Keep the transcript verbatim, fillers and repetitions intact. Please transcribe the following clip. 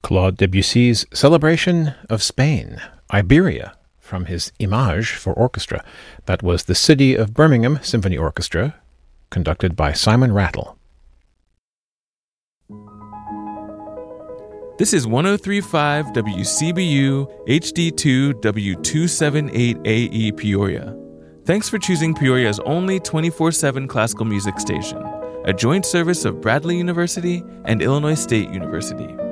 Claude Debussy's Celebration of Spain, Iberia, from his Image for orchestra. That was the City of Birmingham Symphony Orchestra, conducted by Simon Rattle. This is one oh three point five W C B U H D two W two seventy-eight A E Peoria. Thanks for choosing Peoria's only twenty-four seven classical music station, a joint service of Bradley University and Illinois State University.